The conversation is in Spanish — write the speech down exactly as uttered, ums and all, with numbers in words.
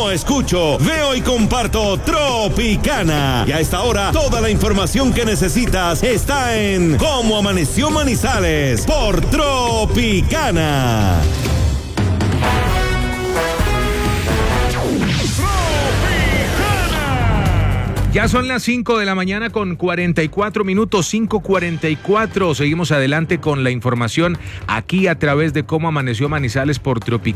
no escucho, veo y comparto Tropicana. Y a esta hora, toda la información que necesitas está en Cómo Amaneció Manizales por Tropicana. Ya son las cinco de la mañana con cuarenta y cuatro minutos, cinco cuarenta y cuatro. Seguimos adelante con la información aquí a través de Cómo Amaneció Manizales por Tropicana.